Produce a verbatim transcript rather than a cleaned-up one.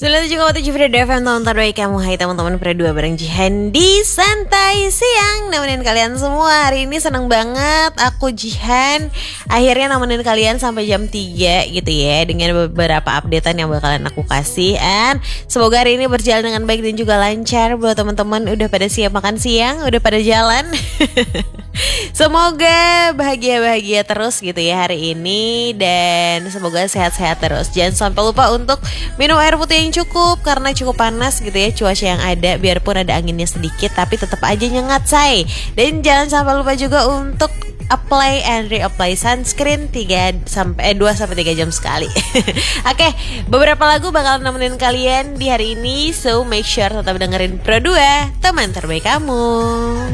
sembilan puluh tujuh koma tujuh Fredo F M, teman terbaik kamu. Hai teman-teman Fredo dua bareng Jihan di Santai Siang. Nemenin kalian semua. Hari ini seneng banget aku Jihan akhirnya nemenin kalian sampai jam tiga gitu ya, dengan beberapa updatean yang bakalan aku kasih. And semoga hari ini berjalan dengan baik dan juga lancar. Buat teman-teman udah pada siap makan siang, udah pada jalan. Semoga bahagia-bahagia terus gitu ya hari ini, dan semoga sehat-sehat terus. Jangan sampai lupa untuk minum air putih yang cukup, karena cukup panas gitu ya cuaca yang ada. Biarpun ada anginnya sedikit tapi tetap aja nyengat say. Dan jangan sampai lupa juga untuk apply and reapply sunscreen tiga sampai dua sampai tiga jam sekali. Oke, okay, beberapa lagu bakal nemenin kalian di hari ini, so make sure tetap dengerin Pro dua, teman terbaik kamu.